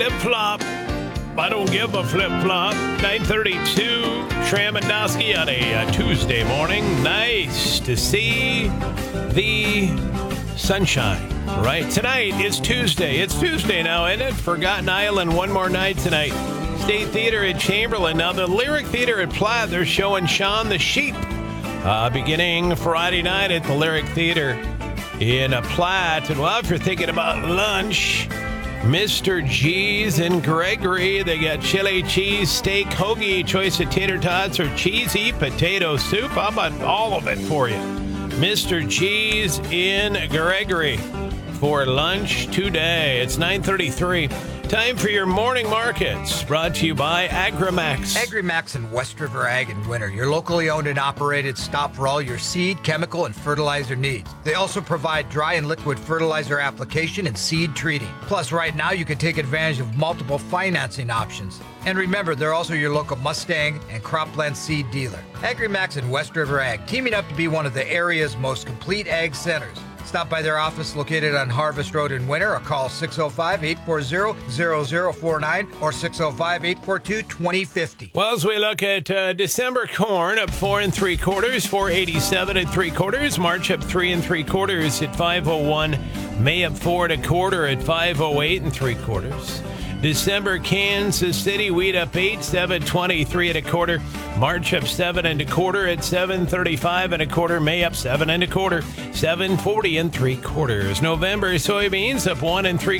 Flip-flop. I don't give a flip-flop. 9:32, Tramandowski on a Tuesday morning. Nice to see the sunshine. Right, tonight is Tuesday. It's Tuesday now, isn't it? Forgotten Island, one more night tonight. State Theater at Chamberlain. Now, the Lyric Theater at Platt, they're showing Shaun the Sheep beginning Friday night at the Lyric Theater in Platt. And well, if you're thinking about lunch, Mr. G's and Gregory, they got chili cheese steak hoagie, choice of tater tots or cheesy potato soup. How about all of it for you? Mr. G's in Gregory for lunch today. It's 9:33. Time for your morning markets, brought to you by Agrimax. Agrimax and West River Ag and Winter, your locally owned and operated stop for all your seed, chemical, and fertilizer needs. They also provide dry and liquid fertilizer application and seed treating. Plus, right now, you can take advantage of multiple financing options. And remember, they're also your local Mustang and cropland seed dealer. Agrimax and West River Ag, teaming up to be one of the area's most complete ag centers. Stop by their office located on Harvest Road in Winter or call 605-840-0049 or 605-842-2050. Well, as we look at December corn, up 4 3/4, 487 3/4. March up 3 3/4 at 501. May up 4 1/4 at 508 3/4. December Kansas City wheat up 8, 723 1/4. March up 7 1/4 at 735 1/4. May up 7 1/4, 740 3/4. November soybeans up 1 3/4.